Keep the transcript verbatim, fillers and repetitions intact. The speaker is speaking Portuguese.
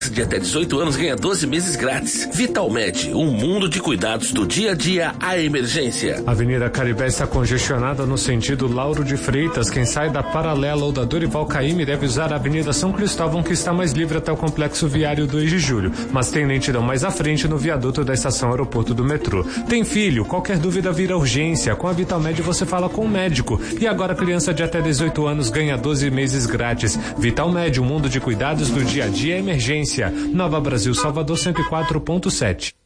De até dezoito anos ganha doze meses grátis. Vitalmed, um mundo de cuidados do dia a dia à emergência. Avenida Caribé está congestionada no sentido Lauro de Freitas. Quem sai da Paralela ou da Dorival Caymmi deve usar a Avenida São Cristóvão, que está mais livre até o Complexo Viário dois de julho, mas tem lentidão mais à frente no viaduto da estação Aeroporto do metrô. Tem filho? Qualquer dúvida vira urgência. Com a Vitalmed você fala com o médico. E agora criança de até dezoito anos ganha doze meses grátis. Vitalmed, um mundo de cuidados do dia a dia à emergência. Nova Brasil, Salvador cento e quatro ponto sete.